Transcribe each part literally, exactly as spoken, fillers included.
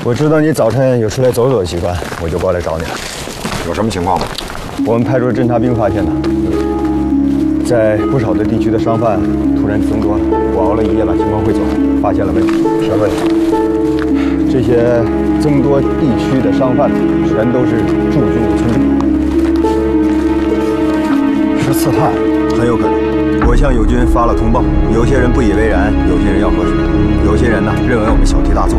我知道你早晨有出来走走的习惯，我就过来找你了。 有什么情况吗？ 我们派出侦察兵发现的，在不少的地区的商贩突然增多了。我熬了一夜把情况汇总，发现了问题。 什么问题？ 这些增多地区的商贩全都是驻军的村民。 是刺探， 很有可能。我向友军发了通报，有些人不以为然，有些人要喝水，有些人呢认为我们小题大做。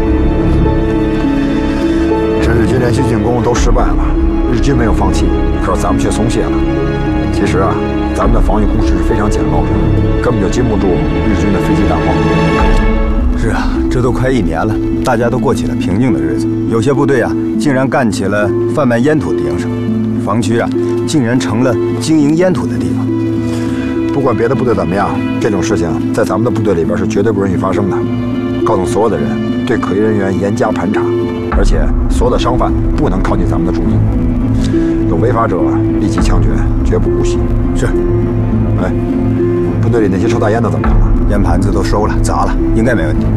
这日军连续进攻都失败了，日军没有放弃，可是咱们却松懈了。其实啊，咱们的防御工事是非常简陋的，根本就经不住日军的飞机弹炮。 是啊，这都快一年了，大家都过起了平静的日子。有些部队啊，竟然干起了贩卖烟土的营生，防区啊，竟然成了经营烟土的地方。 不管别的部队怎么样，这种事情在咱们的部队里边是绝对不允许发生的。告诉所有的人，对可疑人员严加盘查，而且所有的商贩不能靠近咱们的驻营。有违法者立即枪决，绝不姑息。 是。 哎，部队里那些抽大烟的怎么样了？ 烟盘子都收了，砸了，应该没问题。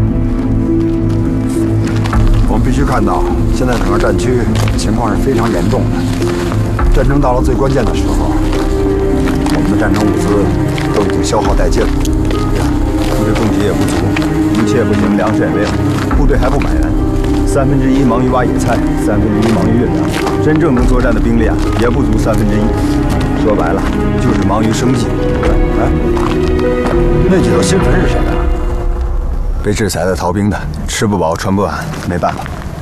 我们必须看到，现在整个战区情况是非常严重的。战争到了最关键的时候，我们的战争物资都已经消耗殆尽了， 物质供给也不足，一切不行，粮食也没有，部队还不满人。三分之一忙于挖野菜，三分之一忙于运粮，真正能作战的兵力啊，也不足三分之一。说白了，就是忙于生计。 哎，那几个新坟是谁的？ 被制裁的逃兵的，吃不饱穿不暖，没办法。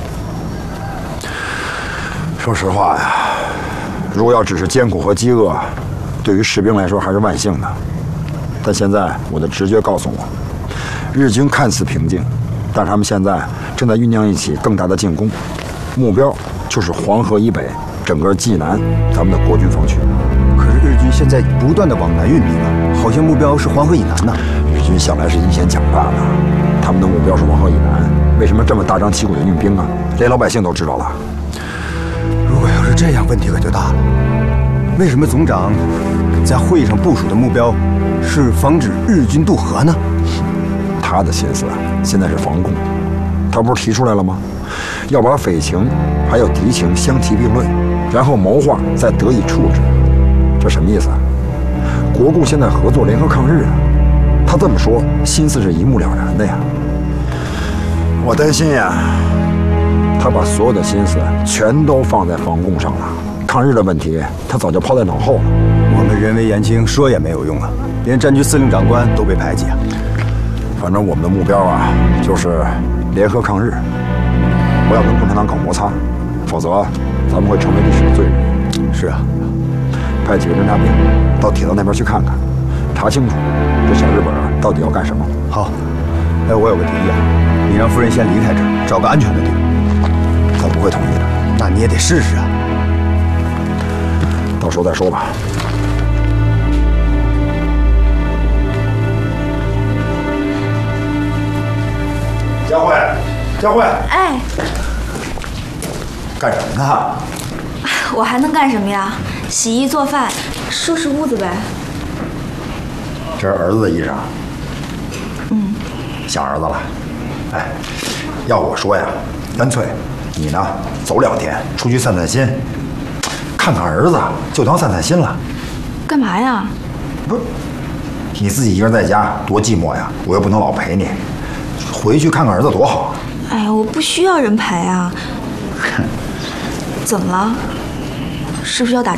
说实话呀，如果要只是艰苦和饥饿，对于士兵来说还是万幸的。但现在我的直觉告诉我，日军看似平静，但是他们现在正在酝酿一起更大的进攻，目标就是黄河以北整个冀南咱们的国军防区。 可是日军现在不断的往南运兵啊，好像目标是黄河以南呢。 日军向来是阴险狡诈的，他们的目标是黄河以南，为什么这么大张旗鼓的运兵啊？连老百姓都知道了。 如果要是这样，问题可就大了。为什么总长在会议上部署的目标是防止日军渡河呢？ 他的心思现在是防共，他不是提出来了吗？要把匪情还有敌情相提并论，然后谋划再得以处置。这什么意思啊？国共现在合作联合抗日啊！他这么说，心思是一目了然的呀。我担心呀，他把所有的心思全都放在防共上了，抗日的问题他早就抛在脑后了。 我们人微言轻，说也没有用啊，连战区司令长官都被排挤啊。 反正我们的目标啊，就是联合抗日，不要跟共产党搞摩擦，否则咱们会成为历史的罪人。 是啊， 派几个侦察兵到铁道那边去看看，查清楚这小日本人到底要干什么。 好，哎，我有个提议啊，你让夫人先离开这儿，找个安全的地方。 他不会同意的。 那你也得试试啊。 到时候再说吧。佳慧，佳慧， 哎， 干什么呢？ 我还能干什么呀？洗衣做饭，收拾屋子呗。 这是儿子的衣裳。 嗯。 想儿子了。哎，要我说呀，干脆你呢走两天出去散散心，看看儿子就当散散心了。 干嘛呀？ 不，你自己一个人在家多寂寞呀，我又不能老陪你，回去看看儿子多好。 哎呀，我不需要人陪啊。怎么了？是不是要打